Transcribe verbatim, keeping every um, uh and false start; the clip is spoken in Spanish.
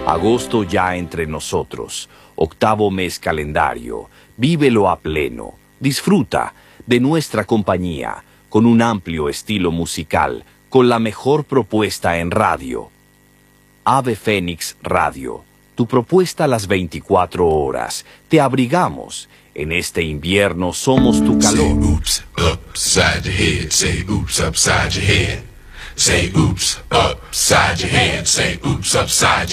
Agosto ya entre nosotros, octavo mes calendario, vívelo a pleno, disfruta de nuestra compañía, con un amplio estilo musical, con la mejor propuesta en radio. Ave Fénix Radio, tu propuesta a las veinticuatro horas, te abrigamos, en este invierno somos tu calor. Say oops, upside your head, say oops, upside your head. Say oops, upside your head, say oops, upside your head.